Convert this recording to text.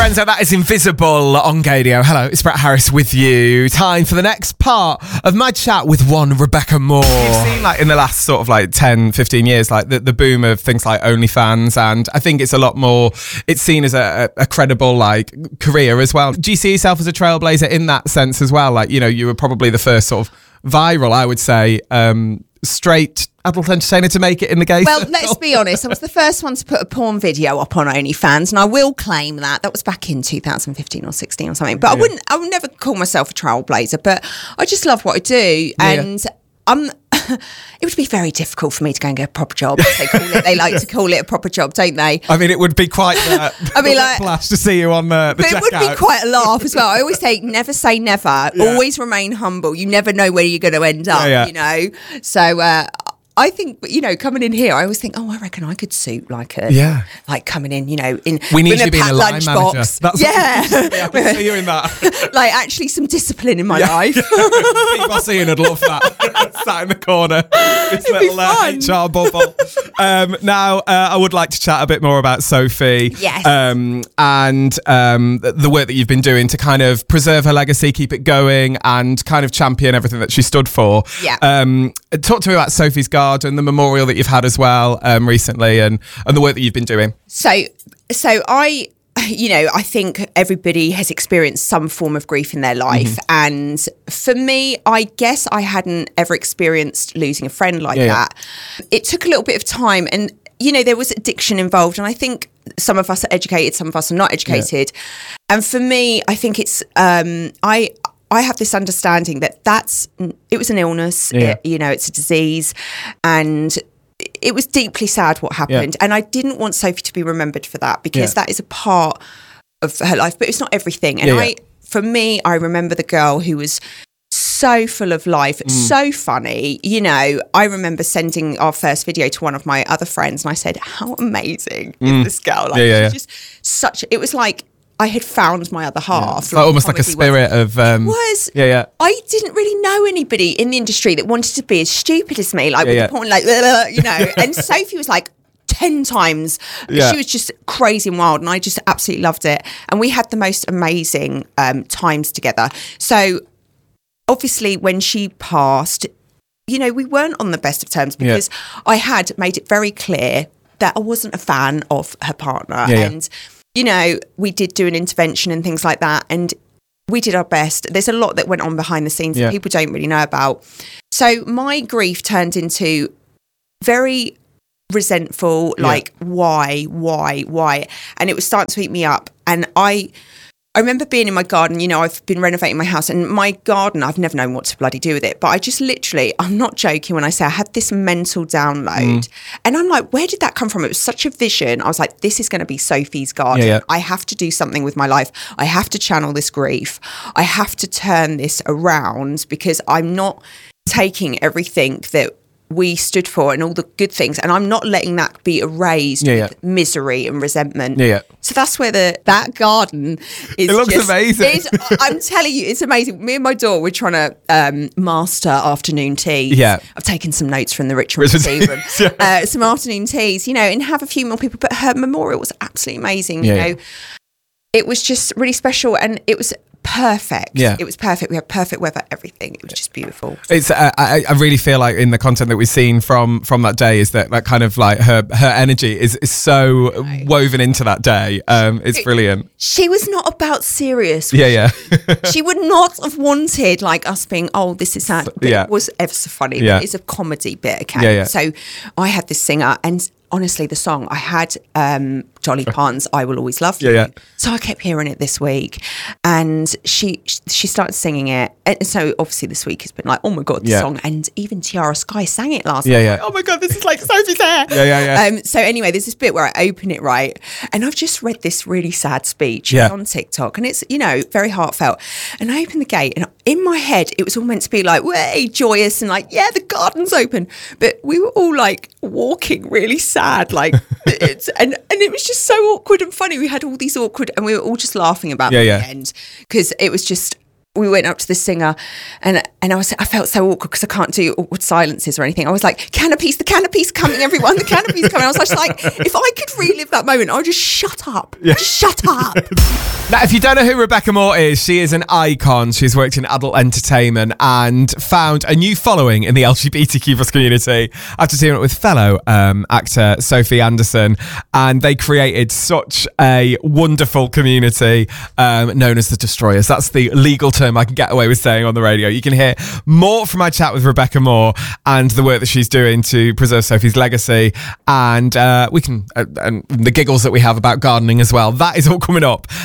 Lorenzo, that is Invisible on Gadio. Hello, it's Brett Harris with you. Time for the next part of my chat with one Rebecca Moore. You've seen, like, in the last sort of like 10, 15 years, like the boom of things like OnlyFans, and I think it's a lot more, it's seen as a credible, like, career as well. Do you see yourself as a trailblazer in that sense as well? Like, you know, you were probably the first sort of viral, I would say, straight adult entertainer to make it in the gay Well, circle. let's be honest. I was the first one to put a porn video up on OnlyFans, and I will claim that. That was back in 2015 or 16 or something. But I would never call myself a trailblazer, but I just love what I do. And it would be very difficult for me to go and get a proper job. They like to call it a proper job, don't they? I mean, it would be quite the flash to see you on the But checkout. it would be quite a laugh as well. I always say, never say never. Yeah. Always remain humble. You never know where you're going to end up, you know? So, I think, you know, coming in here, I always think, I reckon I could suit like coming in, you know, we need you being a line lunchbox. manager. That's I can see you in that. Like actually some discipline in my life. Big Boss Ian would love that. Sat in the corner, this little HR bubble. Now, I would like to chat a bit more about Sophie. Yes. And the work that you've been doing to kind of preserve her legacy, keep it going, and kind of champion everything that she stood for. Yeah. Talk to me about Sophie's Garden, the memorial that you've had as well recently, and the work that you've been doing. So I, you know, I think everybody has experienced some form of grief in their life. And for me, I guess I hadn't ever experienced losing a friend like that. It took a little bit of time, and, you know, there was addiction involved. And I think some of us are educated, some of us are not educated. And for me, I think it's, I have this understanding that it was an illness, you know, it's a disease, and it was deeply sad what happened. And I didn't want Sophie to be remembered for that, because that is a part of her life, but it's not everything. And for me, I remember the girl who was so full of life, so funny. You know, I remember sending our first video to one of my other friends, and I said, how amazing is this girl? Like, she's just it was like, I had found my other half. Like almost like a spirit of... It was. I didn't really know anybody in the industry that wanted to be as stupid as me. Like, with the porn, like, you know. And Sophie was like 10 times. She was just crazy and wild, and I just absolutely loved it. And we had the most amazing times together. So, obviously, when she passed, you know, we weren't on the best of terms, because I had made it very clear that I wasn't a fan of her partner. And... you know, we did do an intervention and things like that, and we did our best. There's a lot that went on behind the scenes that people don't really know about. So my grief turned into very resentful, like, why? And it was starting to eat me up. And I remember being in my garden, you know, I've been renovating my house, and my garden, I've never known what to bloody do with it. But I just literally, I'm not joking when I say I had this mental download. And I'm like, where did that come from? It was such a vision. I was like, this is going to be Sophie's garden. I have to do something with my life. I have to channel this grief. I have to turn this around, because I'm not taking everything that we stood for and all the good things, and I'm not letting that be erased with misery and resentment. So that's where that garden is. It looks amazing. I'm telling you, it's amazing. Me and my daughter, we're trying to master afternoon teas. I've taken some notes from the Richmond tea room. Some afternoon teas, you know, and have a few more people. But her memorial was absolutely amazing. You know, it was just really special, and it was perfect. It was perfect. We had perfect weather, everything. It was just beautiful. It's I really feel like in the content that we've seen from that day is that kind of like her energy is so woven into that day. It's brilliant. She was not about serious. She would not have wanted like us being, this is sad. But it was ever so funny. It's a comedy bit, okay? So I had this singer, and honestly, the song I had, Dolly Parton's "I Will Always Love You." So I kept hearing it this week, and she started singing it. And so obviously this week has been like, oh my god, the song, and even Tiara Sky sang it last night. Like, oh my god, this is like Sophie's hair. So anyway, there's this bit where I open it right, and I've just read this really sad speech on TikTok, and it's, you know, very heartfelt. And I open the gate, and in my head, it was all meant to be like, way joyous and like, the garden's open, but we were all like walking really sad, like and it was just so awkward and funny. We had all these awkward, and we were all just laughing about it at the end, because it was just, we went up to the singer, and I felt so awkward because I can't do awkward silences or anything. I was like, the canopy's coming, everyone, the canopy's coming. I was just like, if I could relive that moment, I would just shut up. Just shut up. Now, if you don't know who Rebecca Moore is, she is an icon. She's worked in adult entertainment and found a new following in the LGBTQ+ community after teaming up with fellow actor Sophie Anderson. And they created such a wonderful community known as the Destroyers. That's the legal term I can get away with saying on the radio. You can hear more from my chat with Rebecca Moore and the work that she's doing to preserve Sophie's legacy. And we can and the giggles that we have about gardening as well. That is all coming up